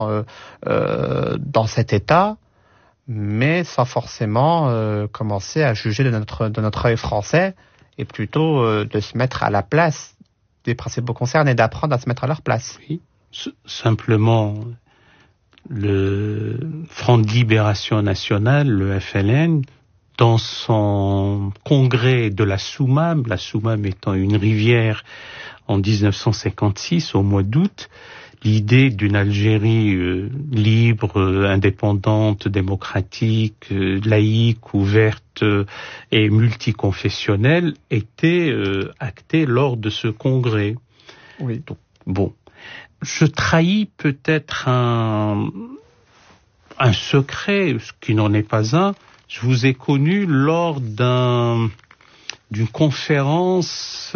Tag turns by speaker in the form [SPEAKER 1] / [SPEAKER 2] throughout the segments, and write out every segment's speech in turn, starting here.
[SPEAKER 1] dans cet état, mais sans forcément commencer à juger de notre œil français, et plutôt de se mettre à la place des principaux concernés et d'apprendre à se mettre à leur place.
[SPEAKER 2] Oui. Simplement, le Front de Libération Nationale, le FLN, dans son congrès de la Soumam étant une rivière en 1956, au mois d'août, l'idée d'une Algérie libre, indépendante, démocratique, laïque, ouverte et multiconfessionnelle était actée lors de ce congrès.
[SPEAKER 1] Oui.
[SPEAKER 2] Donc, bon, je trahis peut-être un secret, ce qui n'en est pas un. Je vous ai connu lors d'une conférence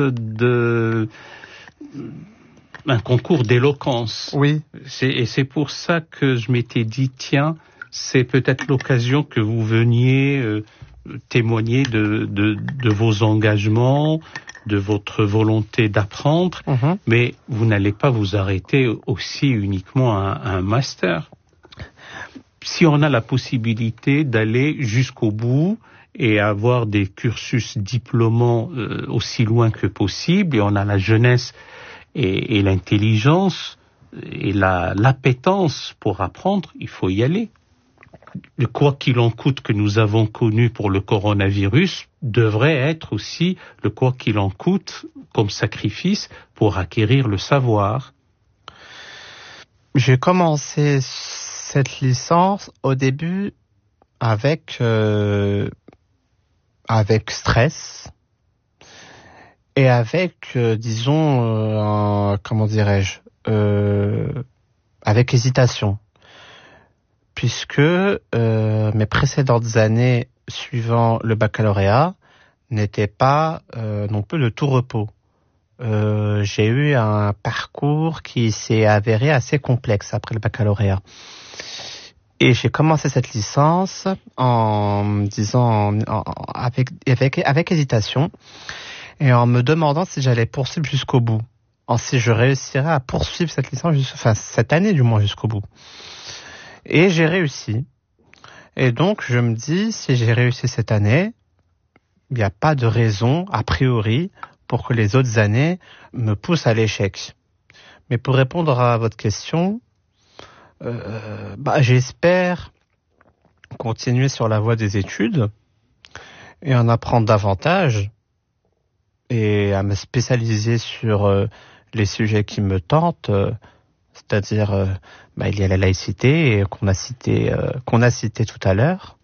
[SPEAKER 2] un concours d'éloquence.
[SPEAKER 1] Oui.
[SPEAKER 2] Et c'est pour ça que je m'étais dit, tiens, c'est peut-être l'occasion que vous veniez témoigner de vos engagements, de votre volonté d'apprendre, mais vous n'allez pas vous arrêter aussi uniquement à un master. Si on a la possibilité d'aller jusqu'au bout et avoir des cursus diplômants aussi loin que possible, et on a la jeunesse et l'intelligence et l'appétence pour apprendre, il faut y aller. Le quoi qu'il en coûte que nous avons connu pour le coronavirus devrait être aussi le quoi qu'il en coûte comme sacrifice pour acquérir le savoir.
[SPEAKER 1] J'ai commencé cette licence au début avec stress et avec, avec hésitation, puisque mes précédentes années suivant le baccalauréat n'étaient pas non plus de tout repos. J'ai eu un parcours qui s'est avéré assez complexe après le baccalauréat. Et j'ai commencé cette licence en me disant, avec hésitation, et en me demandant si j'allais poursuivre jusqu'au bout, si je réussirais à poursuivre cette licence, cette année du moins jusqu'au bout. Et j'ai réussi. Et donc je me dis, si j'ai réussi cette année, il n'y a pas de raison, a priori, pour que les autres années me poussent à l'échec. Mais pour répondre à votre question, j'espère continuer sur la voie des études et en apprendre davantage et à me spécialiser sur les sujets qui me tentent, c'est-à-dire il y a la laïcité qu'on a cité tout à l'heure.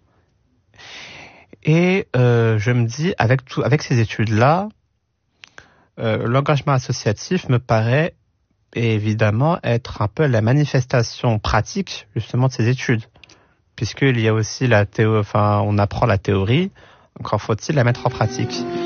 [SPEAKER 1] Et je me dis, avec ces études-là, l'engagement associatif me paraît évidemment être un peu la manifestation pratique justement de ces études, puisqu'il y a aussi on apprend la théorie, encore faut-il la mettre en pratique.